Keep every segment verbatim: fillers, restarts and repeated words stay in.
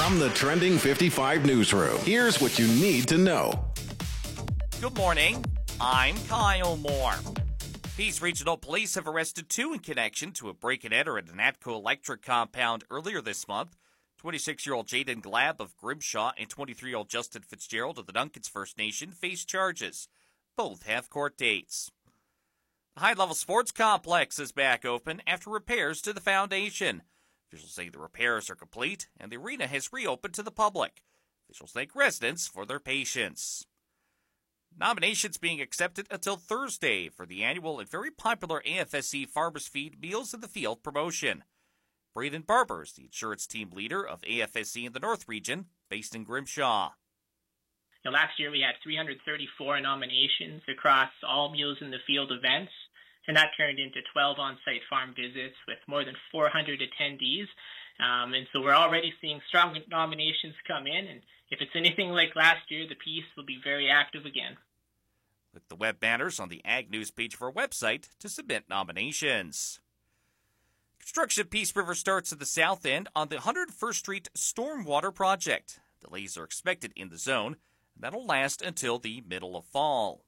From the Trending fifty-five newsroom, here's what you need to know. Good morning. I'm Kyle Moore. Peace Regional Police have arrested two in connection to a break-and-enter at an ATCO Electric compound earlier this month. twenty-six-year-old Jaden Glab of Grimshaw and twenty-three-year-old Justin Fitzgerald of the Duncans First Nation face charges. Both have court dates. The high-level sports complex is back open after repairs to the foundation. Officials say the repairs are complete and the arena has reopened to the public. Officials thank residents for their patience. Nominations being accepted until Thursday for the annual and very popular A F S C Farmers Feed Meals in the Field promotion. Braden Barber is the insurance team leader of A F S C in the North Region, based in Grimshaw. Now, last year we had three hundred thirty-four nominations across all Meals in the Field events, and that turned into twelve on-site farm visits with more than four hundred attendees. Um, and so we're already seeing strong nominations come in, and if it's anything like last year, the piece will be very active again. Click the web banners on the Ag News page of our website to submit nominations. Construction at Peace River starts at the south end on the one hundred first Street Stormwater Project. Delays are expected in the zone, and that'll last until the middle of fall.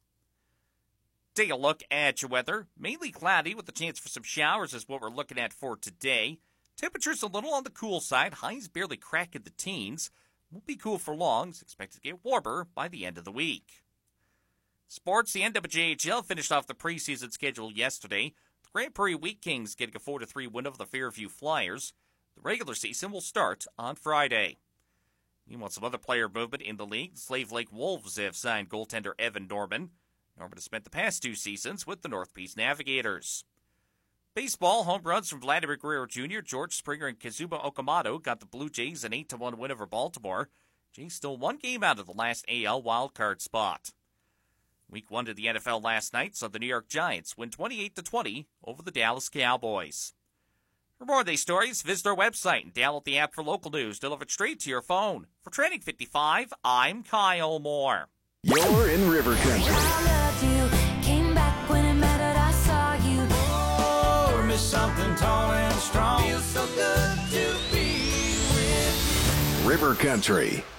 Take a look at your weather. Mainly cloudy with a chance for some showers is what we're looking at for today. Temperatures a little on the cool side. Highs barely cracking the teens. Won't be cool for long. It's expected to get warmer by the end of the week. Sports, the N W J H L finished off the preseason schedule yesterday. The Grand Prairie Wheat Kings getting a four to three win over the Fairview Flyers. The regular season will start on Friday. Meanwhile, some other player movement in the league. The Slave Lake Wolves have signed goaltender Evan Norman. Norman has spent the past two seasons with the North Peace Navigators. Baseball, home runs from Vladimir Guerrero Junior, George Springer, and Kazuma Okamoto got the Blue Jays an eight to one win over Baltimore. Jays still one game out of the last A L wildcard spot. Week one to the N F L last night saw the New York Giants win twenty-eight to twenty over the Dallas Cowboys. For more of these stories, visit our website and download the app for local news delivered straight to your phone. For Trending fifty-five, I'm Kyle Moore. You're in River Country. Something tall and strong. Feels so good to be with you. River Country.